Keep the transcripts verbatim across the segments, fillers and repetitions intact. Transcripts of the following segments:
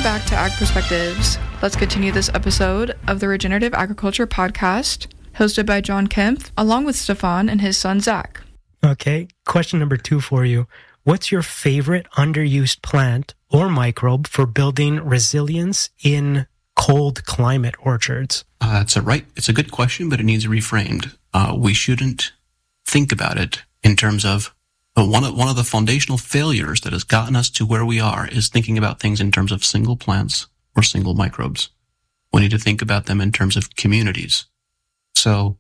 back to Ag Perspectives. Let's continue this episode of the Regenerative Agriculture Podcast, hosted by John Kempf, along with Stefan and his son, Zach. Okay, question number two for you. What's your favorite underused plant or microbe for building resilience in cold climate orchards? Uh, it's a right. It's a good question, but it needs reframed. Uh, we shouldn't think about it in terms of But one of, one of the foundational failures that has gotten us to where we are is thinking about things in terms of single plants or single microbes. We need to think about them in terms of communities. So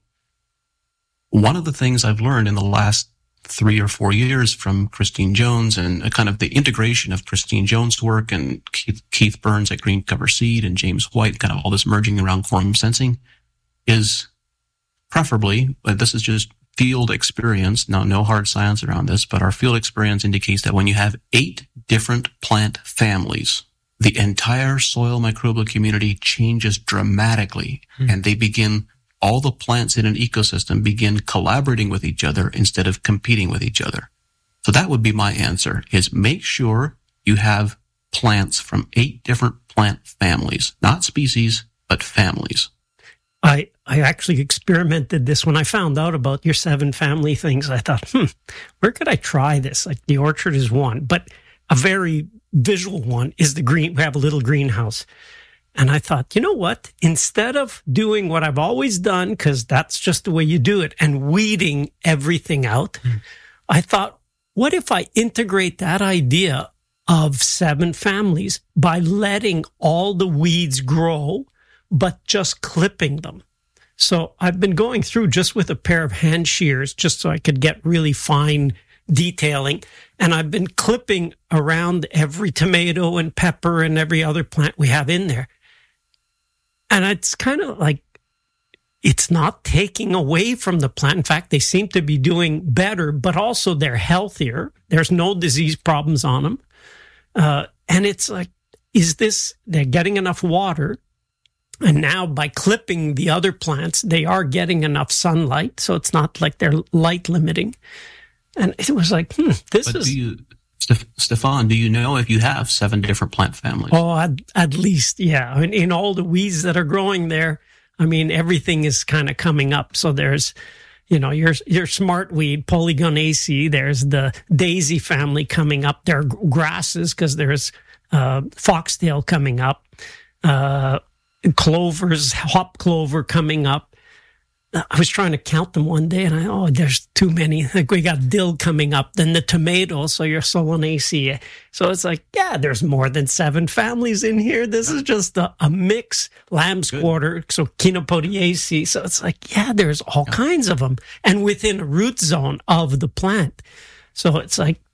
one of the things I've learned in the last three or four years from Christine Jones and a kind of the integration of Christine Jones' work and Keith, Keith Burns at Green Cover Seed and James White, kind of all this merging around quorum sensing, is preferably, but this is just field experience, now no hard science around this, but our field experience indicates that when you have eight different plant families, the entire soil microbial community changes dramatically, hmm. and they begin, all the plants in an ecosystem begin collaborating with each other instead of competing with each other. So that would be my answer, is make sure you have plants from eight different plant families, not species, but families. I, I actually experimented this when I found out about your seven family things. I thought, hmm, where could I try this? Like the orchard is one, but a very visual one is the green. We have a little greenhouse. And I thought, you know what? Instead of doing what I've always done, because that's just the way you do it, and weeding everything out, mm. I thought, what if I integrate that idea of seven families by letting all the weeds grow, but just clipping them? So I've been going through just with a pair of hand shears just so I could get really fine detailing. And I've been clipping around every tomato and pepper and every other plant we have in there. And it's kind of like, it's not taking away from the plant. In fact, they seem to be doing better, but also they're healthier. There's no disease problems on them. Uh, and it's like, is this, they're getting enough water? And now by clipping the other plants, they are getting enough sunlight. So it's not like they're light limiting. And it was like, hmm, this but is... Do you, Steph- Stefan, do you know if you have seven different plant families? Oh, at, at least, yeah. I mean, in all the weeds that are growing there, I mean, everything is kind of coming up. So there's, you know, your, your smartweed, Polygonaceae. There's the daisy family coming up. There are grasses because there's uh, foxtail coming up. Uh Clovers, hop clover coming up. I was trying to count them one day, and I, oh, there's too many. Like we got dill coming up, then the tomato, so your Solanaceae. So it's like, yeah, there's more than seven families in here. This is just a, a mix. Lamb's Good. Quarter, so Chenopodiaceae. So it's like, yeah, there's all yeah. kinds of them, and within a root zone of the plant. So it's like,